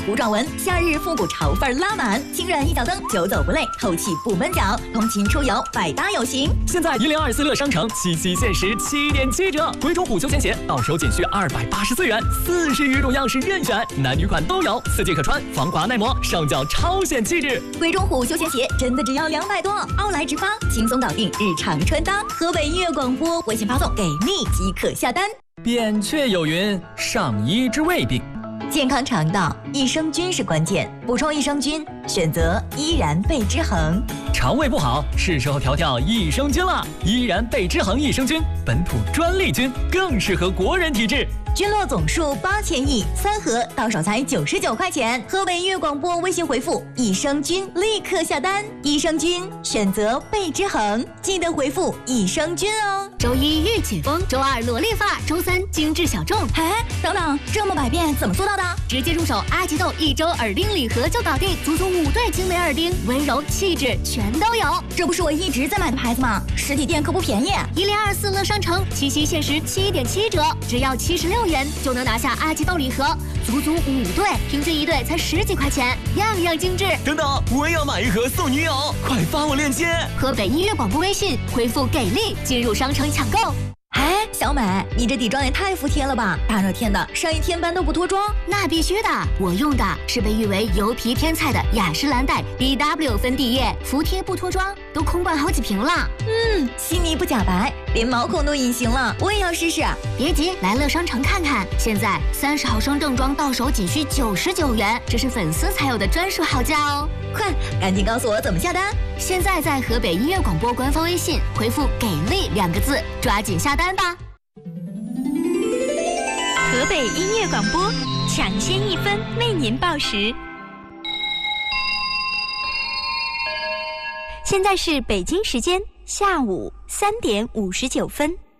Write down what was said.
糊状纹，夏日复古潮范拉满，清润一脚蹬，久走不累，透气不闷脚，通勤出游百搭有型。 现在1024乐商城七夕限时7.7折，鬼冢虎休闲鞋到手仅需284元，40余种样式任选，男女款都有，4季可穿，防刮耐磨，上脚超显气质。 鬼冢虎休闲鞋真的只要200多，奥莱直发，轻松搞定日常穿搭。河北音乐广播微信发送给力即可下单。 扁鹊有云：上医之未病。 健康肠道，益生菌是关键，补充益生菌，选择依然贝之恒。 肠胃不好，是时候调调益生菌了。依然贝之恒益生菌，本土专利菌，更适合国人体质。 菌落总数8000亿，3盒到手才99块钱。河北音乐广播微信回复益生菌，立刻下单。益生菌选择贝之恒，记得回复益生菌哦。 周一御姐风，周二萝莉发，周三精致小众。 哎，等等，这么百变怎么做到的？ 直接入手阿吉豆1周耳钉礼盒就搞定，足足5对精美耳钉，温柔气质全都有。 这不是我一直在买的牌子吗？实体店可不便宜。 1024乐商城七夕限时7.7折，只要76元就能拿下阿吉豆礼盒，足足5对，平均1对才10几块钱，样样精致。 等等，我也要买一盒送女友，快发我链接。 河北音乐广播微信回复给力进入商城抢购。 哎，小美，你这底妆也太服帖了吧！大热天的，上一天班都不脱妆？ 那必须的，我用的是被誉为油皮天菜的雅诗兰黛 BW 粉底液，服帖不脱妆，都空灌好几瓶了。 细腻不假白，连毛孔都隐形了，我也要试试。 别急，来乐商城看看，现在30毫升正装到手仅需99元，这是粉丝才有的专属好价哦！ 快，赶紧告诉我怎么下单！ 现在在河北音乐广播官方微信回复“给力”2个字，抓紧下单吧！ 河北音乐广播，抢先1分为您报时。现在是北京时间下午3点59分。